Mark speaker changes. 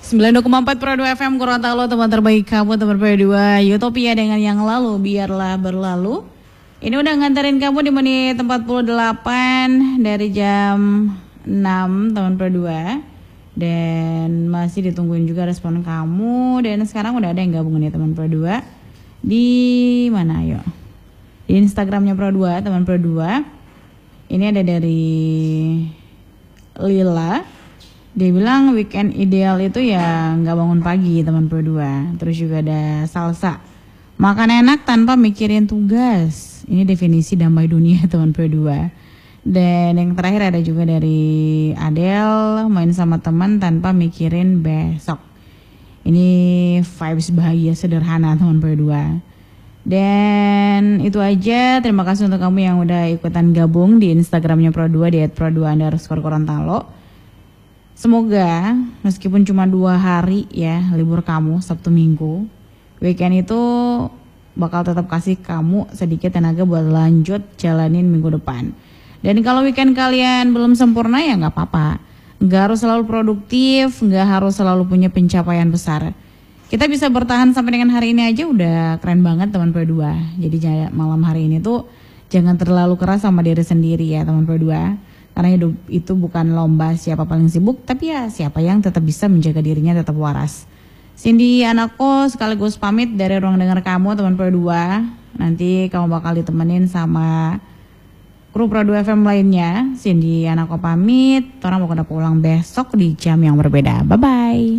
Speaker 1: 92,4 Pro 2 FM Gorontalo, teman terbaik kamu, teman Pro 2 Utopia dengan yang lalu biarlah berlalu. Ini udah nganterin kamu di menit 48 dari jam 6 teman Pro 2. Dan masih ditungguin juga respon kamu. Dan sekarang udah ada yang gabung nih teman Pro 2. Di mana yuk? Di Instagramnya Pro 2, teman Pro 2. Ini ada dari Lila. Dia bilang weekend ideal itu ya nggak bangun pagi teman Pro 2. Terus juga ada Salsa, makan enak tanpa mikirin tugas. Ini definisi damai dunia teman Pro 2. Dan yang terakhir ada juga dari Adele, main sama teman tanpa mikirin besok. Ini vibes bahagia sederhana teman Pro 2. Dan itu aja, terima kasih untuk kamu yang udah ikutan gabung di Instagramnya Pro 2 di @pro2_Gorontalo. Semoga meskipun cuma 2 hari ya libur kamu Sabtu Minggu, weekend itu bakal tetap kasih kamu sedikit tenaga buat lanjut jalanin minggu depan. Dan kalau weekend kalian belum sempurna ya nggak apa-apa, nggak harus selalu produktif, nggak harus selalu punya pencapaian besar. Kita bisa bertahan sampai dengan hari ini aja udah keren banget teman Pro 2. Jadi malam hari ini tuh jangan terlalu keras sama diri sendiri ya teman Pro 2. Karena hidup itu bukan lomba siapa paling sibuk, tapi ya siapa yang tetap bisa menjaga dirinya tetap waras. Cindy anakku sekaligus pamit dari ruang dengar kamu teman Pro 2. Nanti kamu bakal ditemenin sama kru Pro 2 FM lainnya. Cindy anakku pamit, orang mau pulang besok di jam yang berbeda. Bye-bye.